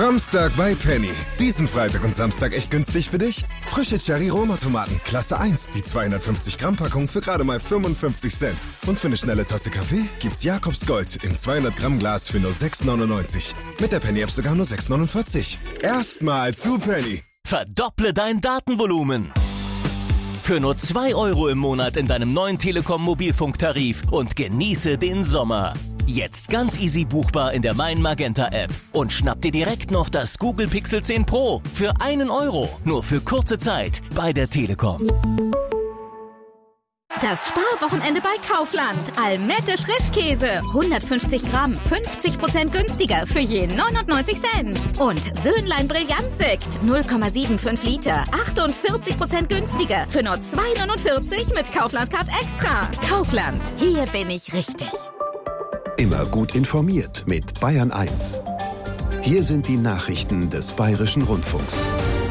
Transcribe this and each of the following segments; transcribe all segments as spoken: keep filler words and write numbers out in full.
Samstag bei Penny. Diesen Freitag und Samstag echt günstig für dich? Frische Cherry-Roma-Tomaten, Klasse eins, die zweihundertfünfzig Gramm Packung für gerade mal fünfundfünfzig Cent. Und für eine schnelle Tasse Kaffee gibt's Jakobs Gold im zweihundert Gramm Glas für nur sechs neunundneunzig. Mit der Penny-App sogar nur sechs neunundvierzig. Erstmal zu Penny. Verdopple dein Datenvolumen. Für nur zwei Euro im Monat in deinem neuen Telekom-Mobilfunktarif und genieße den Sommer. Jetzt ganz easy buchbar in der Mein Magenta App. Und schnapp dir direkt noch das Google Pixel zehn Pro für einen Euro. Nur für kurze Zeit bei der Telekom. Das Sparwochenende bei Kaufland. Almette Frischkäse. hundertfünfzig Gramm. fünfzig Prozent günstiger für je neunundneunzig Cent. Und Söhnlein Brillantsekt. null Komma fünfundsiebzig Liter. achtundvierzig Prozent günstiger für nur zwei neunundvierzig mit Kaufland Card Extra. Kaufland. Hier bin ich richtig. Immer gut informiert mit Bayern eins. Hier sind die Nachrichten des Bayerischen Rundfunks.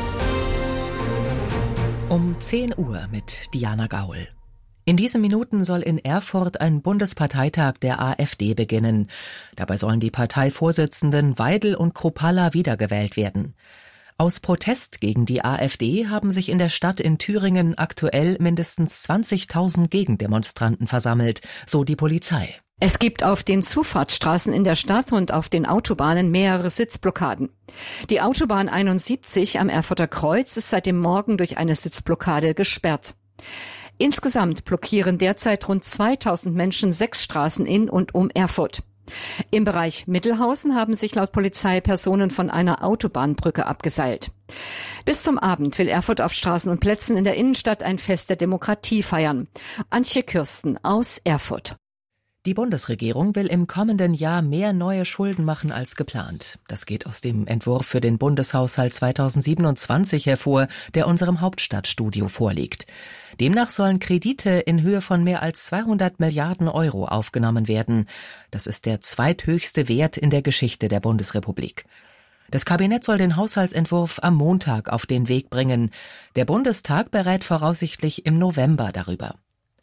Um zehn Uhr mit Diana Gaul. In diesen Minuten soll in Erfurt ein Bundesparteitag der AfD beginnen. Dabei sollen die Parteivorsitzenden Weidel und Kruppalla wiedergewählt werden. Aus Protest gegen die AfD haben sich in der Stadt in Thüringen aktuell mindestens zwanzigtausend Gegendemonstranten versammelt, so die Polizei. Es gibt auf den Zufahrtsstraßen in der Stadt und auf den Autobahnen mehrere Sitzblockaden. Die Autobahn einundsiebzig am Erfurter Kreuz ist seit dem Morgen durch eine Sitzblockade gesperrt. Insgesamt blockieren derzeit rund zweitausend Menschen sechs Straßen in und um Erfurt. Im Bereich Mittelhausen haben sich laut Polizei Personen von einer Autobahnbrücke abgeseilt. Bis zum Abend will Erfurt auf Straßen und Plätzen in der Innenstadt ein Fest der Demokratie feiern. Antje Kürsten aus Erfurt. Die Bundesregierung will im kommenden Jahr mehr neue Schulden machen als geplant. Das geht aus dem Entwurf für den Bundeshaushalt zweitausendsiebenundzwanzig hervor, der unserem Hauptstadtstudio vorliegt. Demnach sollen Kredite in Höhe von mehr als zweihundert Milliarden Euro aufgenommen werden. Das ist der zweithöchste Wert in der Geschichte der Bundesrepublik. Das Kabinett soll den Haushaltsentwurf am Montag auf den Weg bringen. Der Bundestag berät voraussichtlich im November darüber.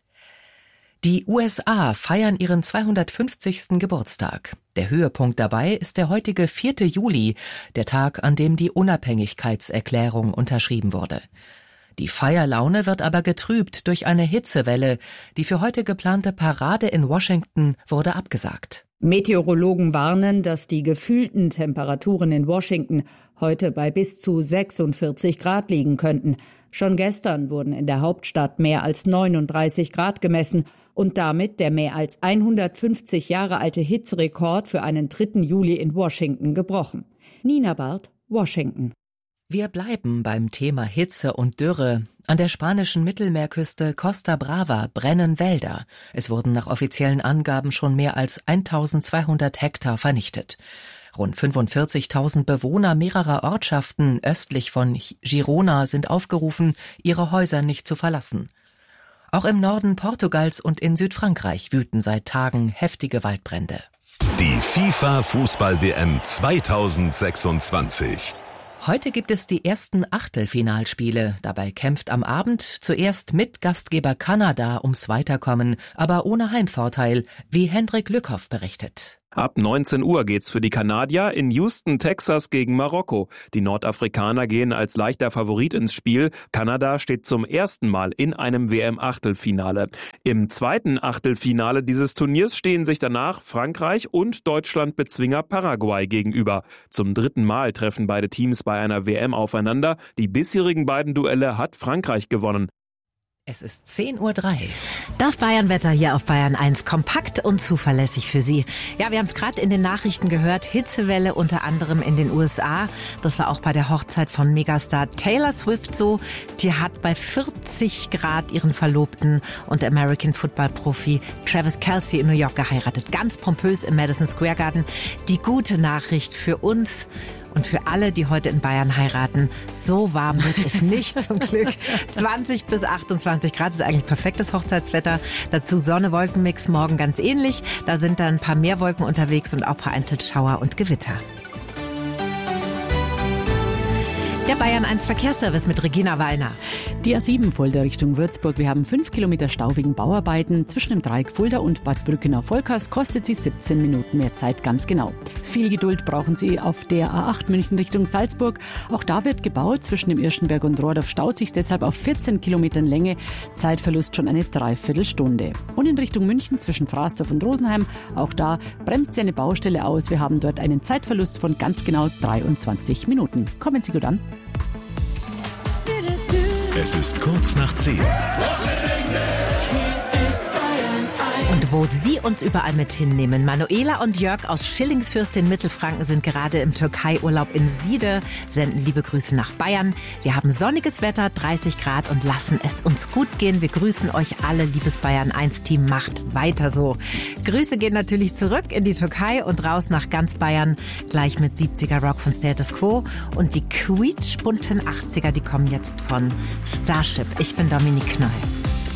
Die U S A feiern ihren zweihundertfünfzigsten Geburtstag. Der Höhepunkt dabei ist der heutige vierte Juli, der Tag, an dem die Unabhängigkeitserklärung unterschrieben wurde. Die Feierlaune wird aber getrübt durch eine Hitzewelle. Die für heute geplante Parade in Washington wurde abgesagt. Meteorologen warnen, dass die gefühlten Temperaturen in Washington heute bei bis zu sechsundvierzig Grad liegen könnten. Schon gestern wurden in der Hauptstadt mehr als neununddreißig Grad gemessen und damit der mehr als hundertfünfzig Jahre alte Hitzerekord für einen dritten Juli in Washington gebrochen. Nina Barth, Washington. Wir bleiben beim Thema Hitze und Dürre. An der spanischen Mittelmeerküste Costa Brava brennen Wälder. Es wurden nach offiziellen Angaben schon mehr als eintausendzweihundert Hektar vernichtet. Rund fünfundvierzigtausend Bewohner mehrerer Ortschaften östlich von Girona sind aufgerufen, ihre Häuser nicht zu verlassen. Auch im Norden Portugals und in Südfrankreich wüten seit Tagen heftige Waldbrände. Die FIFA-Fußball-W M zweitausendsechsundzwanzig. Heute gibt es die ersten Achtelfinalspiele. Dabei kämpft am Abend zuerst mit Gastgeber Kanada ums Weiterkommen, aber ohne Heimvorteil, wie Hendrik Lückhoff berichtet. Ab neunzehn Uhr geht's für die Kanadier in Houston, Texas gegen Marokko. Die Nordafrikaner gehen als leichter Favorit ins Spiel. Kanada steht zum ersten Mal in einem W M-Achtelfinale. Im zweiten Achtelfinale dieses Turniers stehen sich danach Frankreich und Deutschland-Bezwinger Paraguay gegenüber. Zum dritten Mal treffen beide Teams bei einer W M aufeinander. Die bisherigen beiden Duelle hat Frankreich gewonnen. Es ist zehn Uhr drei. Das Bayern-Wetter hier auf Bayern eins, kompakt und zuverlässig für Sie. Ja, wir haben es gerade in den Nachrichten gehört, Hitzewelle unter anderem in den U S A. Das war auch bei der Hochzeit von Megastar Taylor Swift so. Die hat bei vierzig Grad ihren Verlobten und American Football-Profi Travis Kelce in New York geheiratet. Ganz pompös im Madison Square Garden. Die gute Nachricht für uns und für alle, die heute in Bayern heiraten, so warm wird es nicht zum Glück. zwanzig bis achtundzwanzig Grad ist eigentlich perfektes Hochzeitswetter. Dazu Sonne-Wolkenmix, morgen ganz ähnlich. Da sind dann ein paar mehr Wolken unterwegs und auch vereinzelt Schauer und Gewitter. Der Bayern eins Verkehrsservice mit Regina Wallner. Die A sieben Fulda Richtung Würzburg. Wir haben fünf Kilometer Stau wegen Bauarbeiten. Zwischen dem Dreieck Fulda und Bad Brückenau-Volkers kostet sie siebzehn Minuten mehr Zeit, ganz genau. viel Geduld brauchen Sie auf der A acht München Richtung Salzburg. Auch da wird gebaut. Zwischen dem Irschenberg und Rohrdorf staut sich deshalb auf vierzehn Kilometern Länge. Zeitverlust schon eine Dreiviertelstunde. Und in Richtung München zwischen Fraßdorf und Rosenheim, auch da bremst sie eine Baustelle aus. Wir haben dort einen Zeitverlust von ganz genau dreiundzwanzig Minuten. Kommen Sie gut an. Es ist kurz nach zehn. Und wo Sie uns überall mit hinnehmen. Manuela und Jörg aus Schillingsfürst in Mittelfranken sind gerade im Türkei-Urlaub in Siede, senden liebe Grüße nach Bayern. Wir haben sonniges Wetter, dreißig Grad und lassen es uns gut gehen. Wir grüßen euch alle, liebes Bayern eins Team, macht weiter so. Grüße gehen natürlich zurück in die Türkei und raus nach ganz Bayern, gleich mit siebziger Rock von Status Quo. Und die quietschbunten achtziger, die kommen jetzt von Starship. Ich bin Dominique Knoll.